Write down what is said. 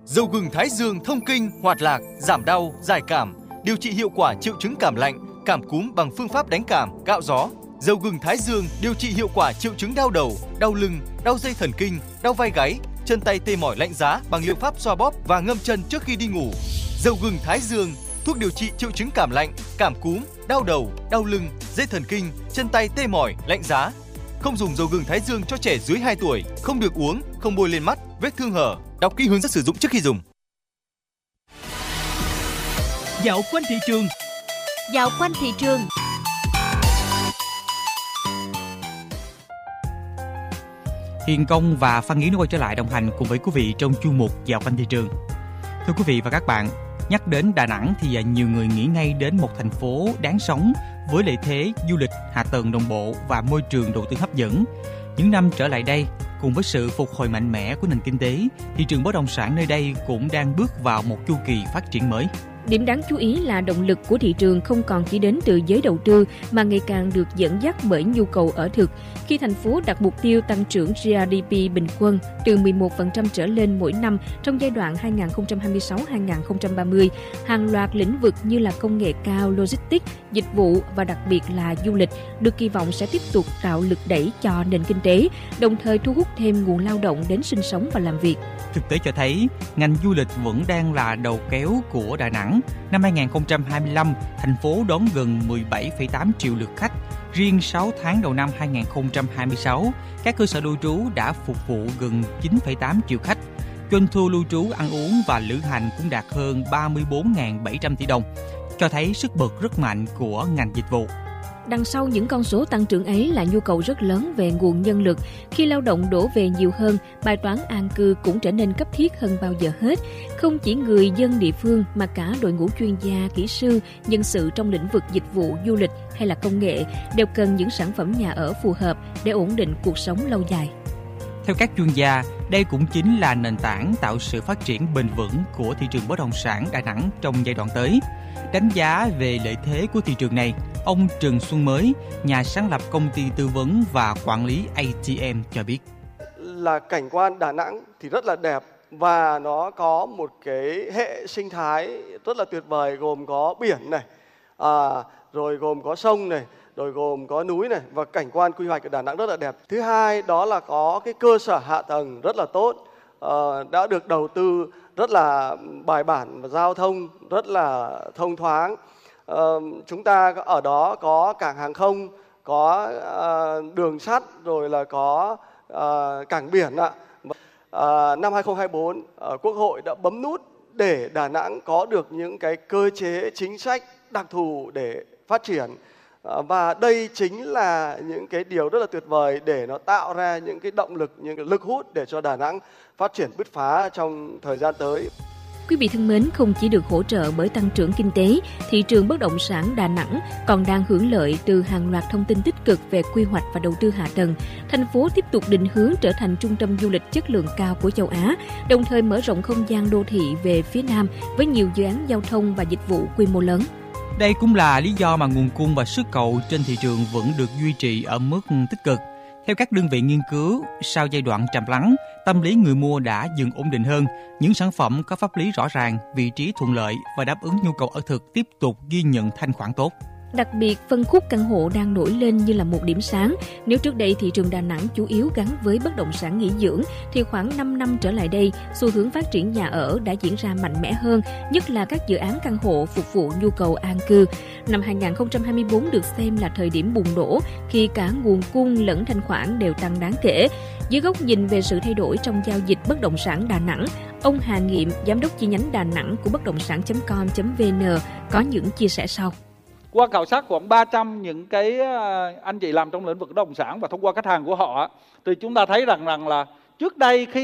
Dầu gừng Thái Dương thông kinh, hoạt lạc, giảm đau, giải cảm, điều trị hiệu quả triệu chứng cảm lạnh, cảm cúm bằng phương pháp đánh cảm, cạo gió. Dầu gừng Thái Dương điều trị hiệu quả triệu chứng đau đầu, đau lưng, đau dây thần kinh, đau vai gáy, chân tay tê mỏi lạnh giá bằng liệu pháp xoa bóp và ngâm chân trước khi đi ngủ. Dầu gừng Thái Dương, thuốc điều trị triệu chứng cảm lạnh, cảm cúm, đau đầu, đau lưng, dây thần kinh, chân tay tê mỏi, lạnh giá. Không dùng dầu gừng Thái Dương cho trẻ dưới 2 tuổi, không được uống, không bôi lên mắt, vết thương hở. Đọc kỹ hướng dẫn sử dụng trước khi dùng. Dạo quanh thị trường. Dạo quanh thị trường. Hiền Công và Phan Nghĩa quay trở lại đồng hành cùng với quý vị trong chuyên mục Dạo quanh thị trường. Thưa quý vị và các bạn, nhắc đến Đà Nẵng thì nhiều người nghĩ ngay đến một thành phố đáng sống với lợi thế du lịch, hạ tầng đồng bộ và môi trường đầu tư hấp dẫn. Những năm trở lại đây, cùng với sự phục hồi mạnh mẽ của nền kinh tế, thị trường bất động sản nơi đây cũng đang bước vào một chu kỳ phát triển mới. Điểm đáng chú ý là động lực của thị trường không còn chỉ đến từ giới đầu tư mà ngày càng được dẫn dắt bởi nhu cầu ở thực. Khi thành phố đặt mục tiêu tăng trưởng GDP bình quân từ 11% trở lên mỗi năm trong giai đoạn 2026-2030, hàng loạt lĩnh vực như là công nghệ cao, logistics, dịch vụ và đặc biệt là du lịch được kỳ vọng sẽ tiếp tục tạo lực đẩy cho nền kinh tế, đồng thời thu hút thêm nguồn lao động đến sinh sống và làm việc. Thực tế cho thấy, ngành du lịch vẫn đang là đầu kéo của Đà Nẵng. Năm 2025, thành phố đón gần 17,8 triệu lượt khách. Riêng 6 tháng đầu năm 2026, các cơ sở lưu trú đã phục vụ gần 9,8 triệu khách. Doanh thu lưu trú, ăn uống và lữ hành cũng đạt hơn 34.700 tỷ đồng, cho thấy sức bật rất mạnh của ngành dịch vụ. Đằng sau những con số tăng trưởng ấy là nhu cầu rất lớn về nguồn nhân lực. Khi lao động đổ về nhiều hơn, bài toán an cư cũng trở nên cấp thiết hơn bao giờ hết. Không chỉ người dân địa phương mà cả đội ngũ chuyên gia, kỹ sư, nhân sự trong lĩnh vực dịch vụ, du lịch hay là công nghệ đều cần những sản phẩm nhà ở phù hợp để ổn định cuộc sống lâu dài. Theo các chuyên gia, đây cũng chính là nền tảng tạo sự phát triển bền vững của thị trường bất động sản Đà Nẵng trong giai đoạn tới. Đánh giá về lợi thế của thị trường này, ông Trần Xuân Mới, nhà sáng lập công ty tư vấn và quản lý ATM cho biết. Là cảnh quan Đà Nẵng thì rất là đẹp và nó có một cái hệ sinh thái rất là tuyệt vời, gồm có biển này, rồi gồm có sông này, rồi gồm có núi này, và cảnh quan quy hoạch của Đà Nẵng rất là đẹp. Thứ hai đó là có cái cơ sở hạ tầng rất là tốt, đã được đầu tư rất là bài bản và giao thông rất là thông thoáng. Chúng ta ở đó có cảng hàng không, có đường sắt, rồi là có cảng biển ạ. Năm 2024, Quốc hội đã bấm nút để Đà Nẵng có được những cái cơ chế chính sách đặc thù để phát triển. Và đây chính là những cái điều rất là tuyệt vời để nó tạo ra những cái động lực, những cái lực hút để cho Đà Nẵng phát triển bứt phá trong thời gian tới. Quý vị thân mến, không chỉ được hỗ trợ bởi tăng trưởng kinh tế, thị trường bất động sản Đà Nẵng còn đang hưởng lợi từ hàng loạt thông tin tích cực về quy hoạch và đầu tư hạ tầng. Thành phố tiếp tục định hướng trở thành trung tâm du lịch chất lượng cao của châu Á, đồng thời mở rộng không gian đô thị về phía Nam với nhiều dự án giao thông và dịch vụ quy mô lớn. Đây cũng là lý do mà nguồn cung và sức cầu trên thị trường vẫn được duy trì ở mức tích cực. Theo các đơn vị nghiên cứu, sau giai đoạn trầm lắng, tâm lý người mua đã dần ổn định hơn. Những sản phẩm có pháp lý rõ ràng, vị trí thuận lợi và đáp ứng nhu cầu ở thực tiếp tục ghi nhận thanh khoản tốt. Đặc biệt, phân khúc căn hộ đang nổi lên như là một điểm sáng. Nếu trước đây thị trường Đà Nẵng chủ yếu gắn với bất động sản nghỉ dưỡng, thì khoảng 5 năm trở lại đây, xu hướng phát triển nhà ở đã diễn ra mạnh mẽ hơn, nhất là các dự án căn hộ phục vụ nhu cầu an cư. Năm 2024 được xem là thời điểm bùng nổ, khi cả nguồn cung lẫn thanh khoản đều tăng đáng kể. Dưới góc nhìn về sự thay đổi trong giao dịch bất động sản Đà Nẵng, ông Hà Nghiệm, giám đốc chi nhánh Đà Nẵng của bất động sản.com.vn có những chia sẻ sau. Qua khảo sát khoảng 300 những cái anh chị làm trong lĩnh vực bất động sản và thông qua khách hàng của họ, thì chúng ta thấy rằng là trước đây khi